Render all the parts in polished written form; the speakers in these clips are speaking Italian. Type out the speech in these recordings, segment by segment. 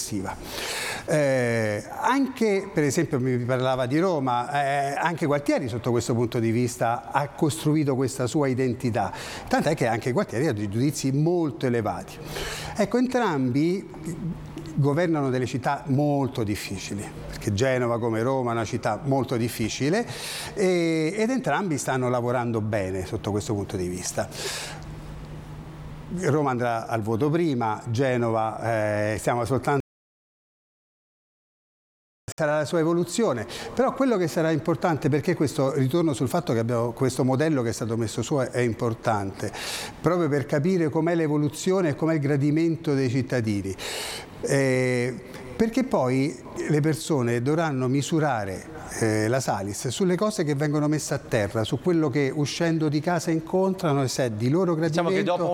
complessiva. Anche, per esempio, mi parlava di Roma, anche Gualtieri sotto questo punto di vista ha costruito questa sua identità, tant'è che anche Gualtieri ha dei giudizi molto elevati. Ecco, entrambi governano delle città molto difficili, perché Genova come Roma è una città molto difficile ed entrambi stanno lavorando bene sotto questo punto di vista. Roma andrà al voto prima, Genova stiamo soltanto sarà la sua evoluzione, però quello che sarà importante, perché questo ritorno sul fatto che abbiamo questo modello che è stato messo su è importante, proprio per capire com'è l'evoluzione e com'è il gradimento dei cittadini, perché poi le persone dovranno misurare la Salis sulle cose che vengono messe a terra, su quello che uscendo di casa incontrano, e se è di loro gradimento. Diciamo che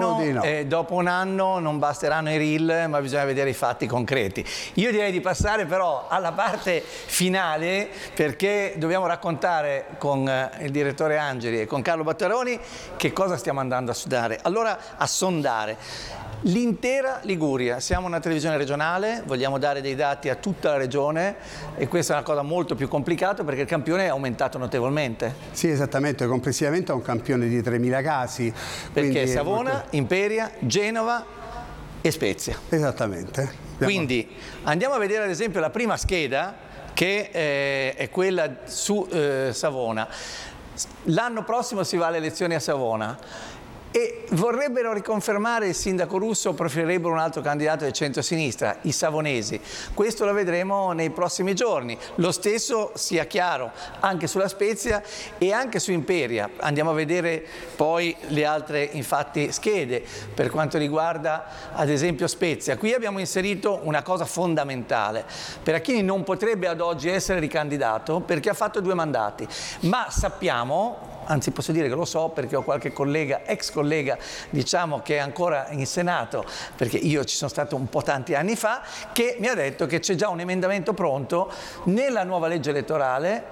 dopo un anno non basteranno i reel, ma bisogna vedere i fatti concreti. Io direi di passare però alla parte finale, perché dobbiamo raccontare con il direttore Angeli e con Carlo Battaroni che cosa stiamo andando a studiare. Allora, a sondare l'intera Liguria. Siamo una televisione regionale, vogliamo dare dei dati a tutta la regione e questa è una cosa molto più complicata perché il campione è aumentato notevolmente. Sì, esattamente, complessivamente è un campione di 3.000 casi. Perché Savona, Imperia, Genova e Spezia. Esattamente. Quindi andiamo a vedere ad esempio la prima scheda che è quella su Savona. L'anno prossimo si va alle elezioni a Savona. E vorrebbero riconfermare il sindaco Russo o preferirebbero un altro candidato del centro-sinistra, i savonesi. Questo lo vedremo nei prossimi giorni. Lo stesso, sia chiaro, anche sulla Spezia e anche su Imperia. Andiamo a vedere poi le altre, infatti, schede per quanto riguarda, ad esempio, Spezia. Qui abbiamo inserito una cosa fondamentale. Perachini non potrebbe ad oggi essere ricandidato perché ha fatto 2 mandati, ma sappiamo, anzi posso dire che lo so perché ho qualche collega, ex collega, diciamo che è ancora in Senato, perché io ci sono stato un po' tanti anni fa, che mi ha detto che c'è già un emendamento pronto nella nuova legge elettorale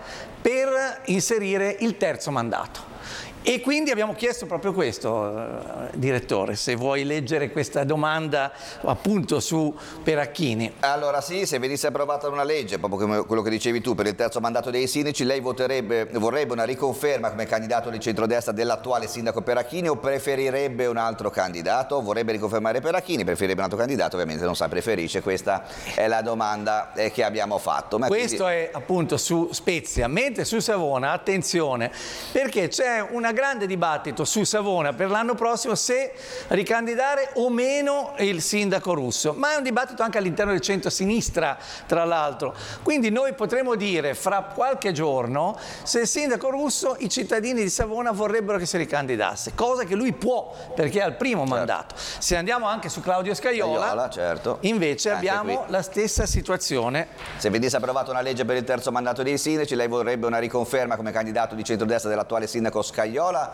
per inserire il 3° mandato. E quindi abbiamo chiesto proprio questo, direttore, se vuoi leggere questa domanda appunto su Peracchini. Allora sì, se venisse approvata una legge, proprio come quello che dicevi tu, per il 3° mandato dei sindaci, lei vorrebbe una riconferma come candidato di centrodestra dell'attuale sindaco Peracchini o preferirebbe un altro candidato? Vorrebbe riconfermare Peracchini, preferirebbe un altro candidato? Ovviamente non sa, preferisce, questa è la domanda che abbiamo fatto. Ma questo quindi è appunto su Spezia, mentre su Savona, attenzione, perché c'è una grande dibattito su Savona per l'anno prossimo se ricandidare o meno il sindaco Russo, ma è un dibattito anche all'interno del centro-sinistra, tra l'altro. Quindi noi potremo dire fra qualche giorno se il sindaco Russo, i cittadini di Savona vorrebbero che si ricandidasse, cosa che lui può perché ha il primo mandato. Se andiamo anche su Claudio Scajola, certo, invece abbiamo la stessa situazione. Se venisse approvata una legge per il 3° mandato dei sindaci, lei vorrebbe una riconferma come candidato di centrodestra dell'attuale sindaco Scajola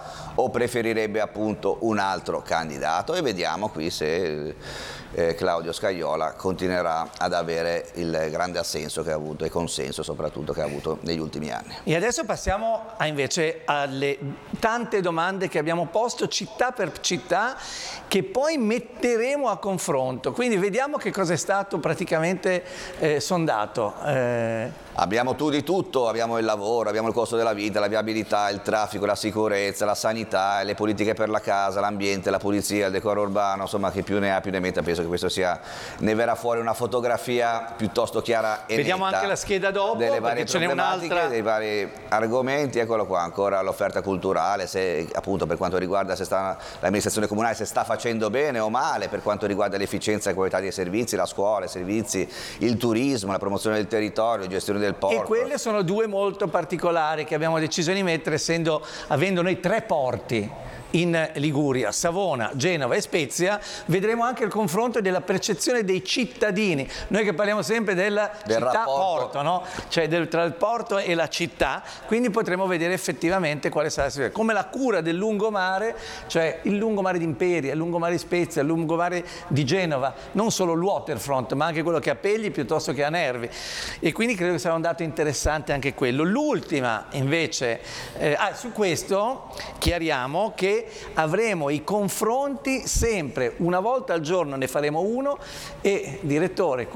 o preferirebbe appunto un altro candidato? E vediamo qui se Claudio Scajola continuerà ad avere il grande assenso che ha avuto e consenso soprattutto che ha avuto negli ultimi anni. E adesso passiamo invece alle tante domande che abbiamo posto città per città che poi metteremo a confronto, quindi vediamo che cosa è stato praticamente sondato. Abbiamo di tutto, abbiamo il lavoro, abbiamo il costo della vita, la viabilità, il traffico, la sicurezza, la sanità, le politiche per la casa, l'ambiente, la pulizia, il decoro urbano, insomma chi più ne ha più ne metta, penso che questo ne verrà fuori una fotografia piuttosto chiara e vediamo netta anche la scheda dopo, delle varie ce n'è un'altra, dei vari argomenti. Eccolo qua, ancora l'offerta culturale, se appunto per quanto riguarda se l'amministrazione comunale se sta facendo bene o male, per quanto riguarda l'efficienza e qualità dei servizi, la scuola, i servizi, il turismo, la promozione del territorio, gestione del porto. E quelle sono 2 molto particolari che abbiamo deciso di mettere avendo noi 3 porti in Liguria, Savona, Genova e Spezia. Vedremo anche il confronto della percezione dei cittadini, noi che parliamo sempre del città-porto, no? Cioè tra il porto e la città, quindi potremo vedere effettivamente quale sarà la situazione, come la cura del lungomare, cioè il lungomare di Imperia, il lungomare di Spezia, il lungomare di Genova, non solo il waterfront ma anche quello che ha Pegli piuttosto che a Nervi, e quindi credo che sarà un dato interessante anche quello. L'ultima invece, su questo chiariamo che avremo i confronti sempre, una volta al giorno ne faremo uno, e direttore,